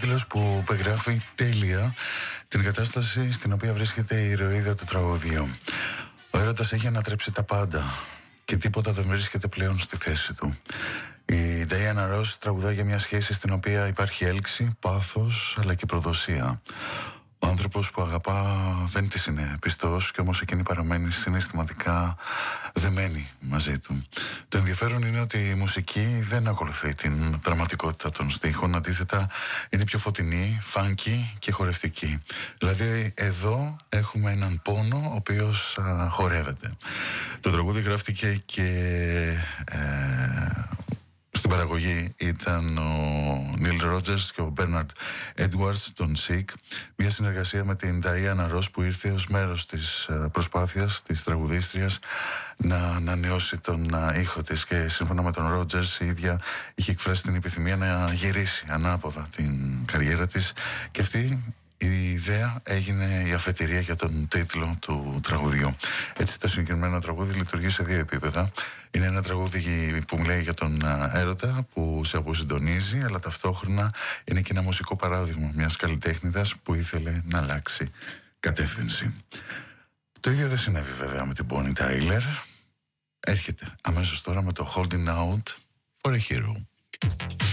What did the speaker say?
τίτλος που περιγράφει τέλεια την κατάσταση στην οποία βρίσκεται η ηρωίδα του τραγωδίου. Ο έρωτας έχει ανατρέψει τα πάντα και τίποτα δεν βρίσκεται πλέον στη θέση του. Η Diana Ross τραγουδά για μια σχέση στην οποία υπάρχει έλξη, πάθος αλλά και προδοσία. Ο άνθρωπος που αγαπά δεν της είναι πιστός και όμως εκείνη παραμένει συναισθηματικά δεμένη μαζί του. Το ενδιαφέρον είναι ότι η μουσική δεν ακολουθεί την δραματικότητα των στίχων, αντίθετα είναι πιο φωτεινή, φάνκι και χορευτική. Δηλαδή εδώ έχουμε έναν πόνο ο οποίος χορεύεται. Το τραγούδι γράφτηκε και στην παραγωγή ήταν ο Νίλ Ρότζερς και ο Μπέρναρντ Έντουαρντς των Sick, μια συνεργασία με την Diana Ross που ήρθε ως μέρος της προσπάθειας της τραγουδίστριας να ανανεώσει τον ήχο της, και σύμφωνα με τον Ρότζερς η ίδια είχε εκφράσει την επιθυμία να γυρίσει ανάποδα την καριέρα της, και αυτή η ιδέα έγινε η αφετηρία για τον τίτλο του τραγουδιού. Έτσι το συγκεκριμένο τραγούδι λειτουργεί σε δύο επίπεδα. Είναι ένα τραγούδι που μιλάει για τον έρωτα που σε αποσυντονίζει, αλλά ταυτόχρονα είναι και ένα μουσικό παράδειγμα μιας καλλιτέχνηδας που ήθελε να αλλάξει κατεύθυνση. Το ίδιο δεν συνέβη βέβαια με την Bonnie Tyler. Έρχεται αμέσως τώρα με το Holding Out for a Hero.